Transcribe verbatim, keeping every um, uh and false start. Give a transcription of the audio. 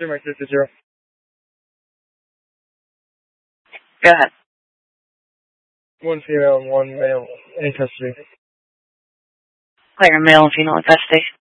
Zero Mike fifty zero. Go ahead. One female and one male in custody. Clear male and female in custody.